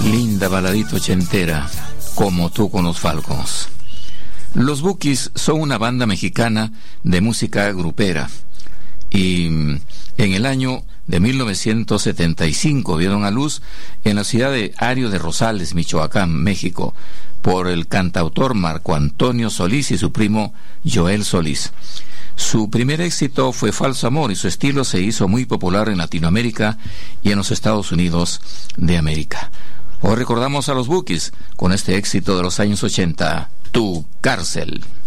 Linda baladita ochentera, como tú con los Falcons. Los Bukis son una banda mexicana de música grupera y en el año de 1975 dieron a luz en la ciudad de Ario de Rosales, Michoacán, México, por el cantautor Marco Antonio Solís y su primo Joel Solís. Su primer éxito fue Falso Amor y su estilo se hizo muy popular en Latinoamérica y en los Estados Unidos de América. Hoy recordamos a los Bukis con este éxito de los años 80, Tu Cárcel.